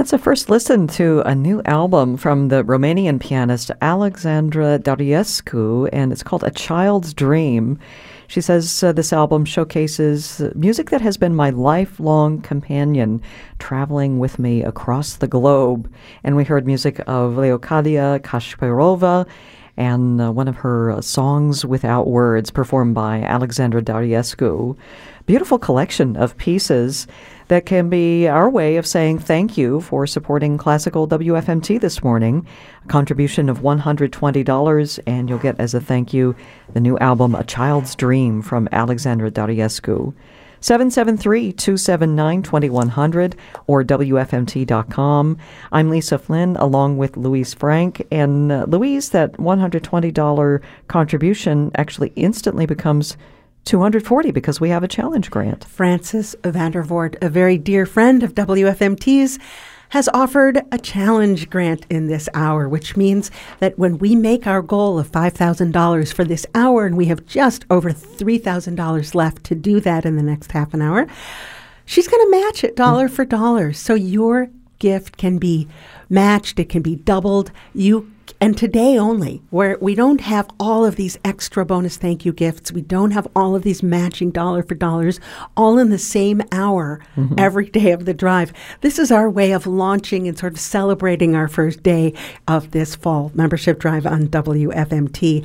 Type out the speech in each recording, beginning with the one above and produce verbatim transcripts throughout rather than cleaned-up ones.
That's a first listen to a new album from the Romanian pianist Alexandra Dariescu, and it's called A Child's Dream. She says uh, this album showcases music that has been my lifelong companion, traveling with me across the globe. And we heard music of Leocadia Kasparova and uh, one of her uh, songs without words performed by Alexandra Dariescu. Beautiful collection of pieces that can be our way of saying thank you for supporting Classical W F M T this morning. A contribution of one hundred twenty dollars, and you'll get as a thank you the new album A Child's Dream from Alexandra Dariescu. seven seven three, two seven nine, two one zero zero or W F M T dot com. I'm Lisa Flynn along with Louise Frank. And uh, Louise, that one hundred twenty dollars contribution actually instantly becomes two hundred forty dollars because we have a challenge grant. Francis Vandervoort, a very dear friend of W F M T's, has offered a challenge grant in this hour, which means that when we make our goal of five thousand dollars for this hour, and we have just over three thousand dollars left to do that in the next half an hour, she's going to match it dollar mm-hmm. for dollar. So your gift can be matched. It can be doubled. You And today only, where we don't have all of these extra bonus thank you gifts, we don't have all of these matching dollar for dollars, all in the same hour mm-hmm. every day of the drive. This is our way of launching and sort of celebrating our first day of this fall membership drive on W F M T.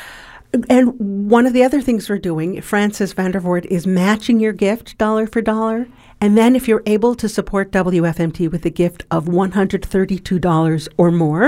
And one of the other things we're doing, Francis Vandervoort, is matching your gift dollar for dollar. And then if you're able to support W F M T with a gift of one hundred thirty-two dollars or more,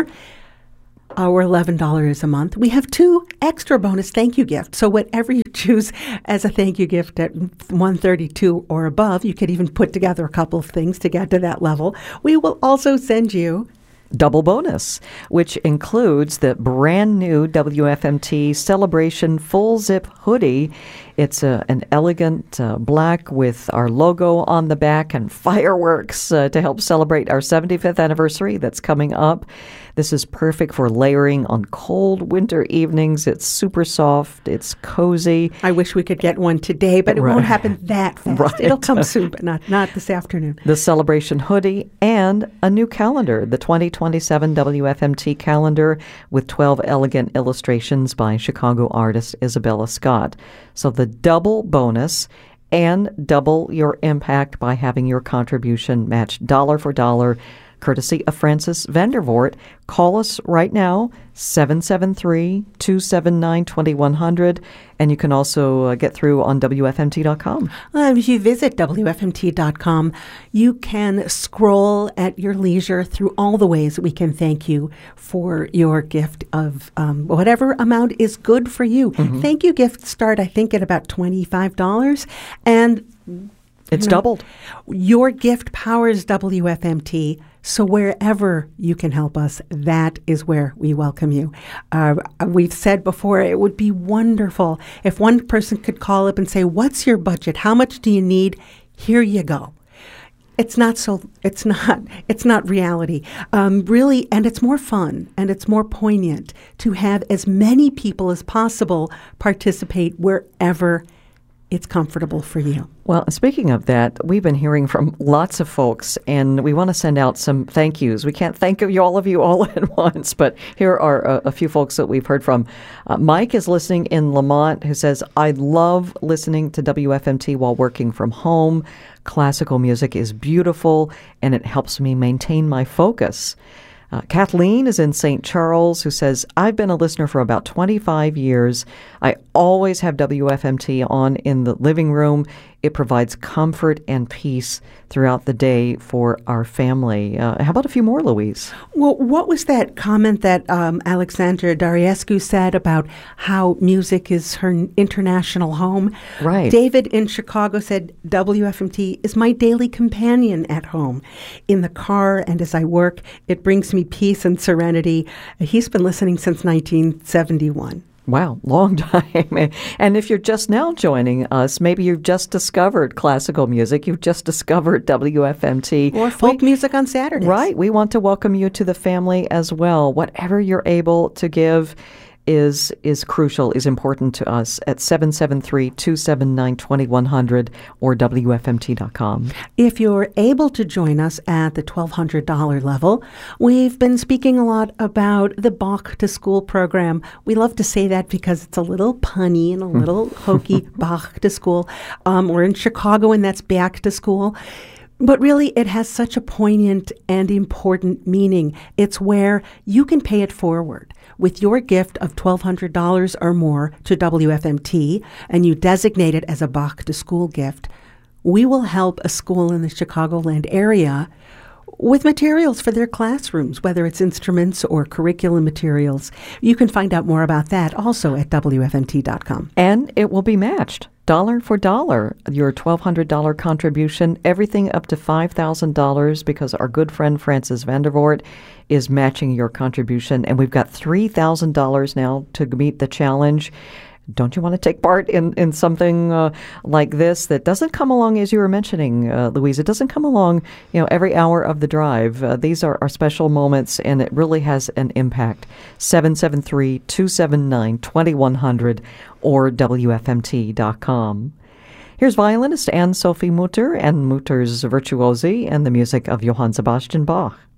or eleven dollars a month, we have two extra bonus thank you gifts. So whatever you choose as a thank you gift at one hundred thirty-two dollars or above, you could even put together a couple of things to get to that level. We will also send you double bonus, which includes the brand new W F M T Celebration Full Zip Hoodie. It's a, an elegant uh, black with our logo on the back and fireworks uh, to help celebrate our seventy-fifth anniversary that's coming up. This is perfect for layering on cold winter evenings. It's super soft. It's cozy. I wish we could get one today, but it right. won't happen that fast. Right. It'll come soon, but not, not this afternoon. The Celebration Hoodie and a new calendar, the twenty twenty-seven W F M T calendar with twelve elegant illustrations by Chicago artist Isabella Scott. So the double bonus and double your impact by having your contribution matched dollar for dollar, courtesy of Francis Vandervoort. Call us right now, seven seven three, two seven nine, two one zero zero, and you can also uh, get through on W F M T dot com. Uh, if you visit W F M T dot com, you can scroll at your leisure through all the ways we can thank you for your gift of um, whatever amount is good for you. Mm-hmm. Thank you gifts start, I think, at about twenty-five dollars, and it's you know, doubled. Your gift powers W F M T, so wherever you can help us, that is where we welcome you. Uh, we've said before, it would be wonderful if one person could call up and say, what's your budget? How much do you need? Here you go. It's not so, it's not, it's not reality. Um, really, and it's more fun and it's more poignant to have as many people as possible participate wherever it's comfortable for you. Well, speaking of that, we've been hearing from lots of folks, and we want to send out some thank yous. We can't thank you, all of you all at once, but here are a, a few folks that we've heard from. Uh, Mike is listening in Lamont, who says, I love listening to W F M T while working from home. Classical music is beautiful, and it helps me maintain my focus. Uh, Kathleen is in Saint Charles, who says, I've been a listener for about twenty-five years. I always have W F M T on in the living room. It provides comfort and peace throughout the day for our family. Uh, how about a few more, Louise? Well, what was that comment that um, Alexandra Dariescu said about how music is her international home? Right. David in Chicago said, W F M T is my daily companion at home. In the car and as I work, it brings me peace and serenity. He's been listening since nineteen seventy-one. Wow, long time. And if you're just now joining us, maybe you've just discovered classical music, you've just discovered W F M T. Or folk we, music on Saturdays. Right. We want to welcome you to the family as well. Whatever you're able to give, is is crucial, is important to us at seven seven three, two seven nine, two one zero zero or W F M T dot com. If you're able to join us at the twelve hundred dollars level, we've been speaking a lot about the Bach to School program. We love to say that because it's a little punny and a little hokey, Bach to School. Um, we're in Chicago, and that's back to school. But really, it has such a poignant and important meaning. It's where you can pay it forward. With your gift of twelve hundred dollars or more to W F M T, and you designate it as a Bach to School gift, we will help a school in the Chicagoland area with materials for their classrooms, whether it's instruments or curriculum materials. You can find out more about that also at W F M T dot com. And it will be matched. Dollar for dollar, your twelve hundred dollars contribution, everything up to five thousand dollars, because our good friend Francis Vandervoort is matching your contribution. And we've got three thousand dollars now to meet the challenge. Don't you want to take part in, in something uh, like this that doesn't come along, as you were mentioning, uh, Louise? It doesn't come along, you know, every hour of the drive. Uh, these are, are special moments, and it really has an impact. seven seven three, two seven nine, two one zero zero or W F M T dot com. Here's violinist Anne-Sophie Mutter and Mutter's Virtuosi and the music of Johann Sebastian Bach.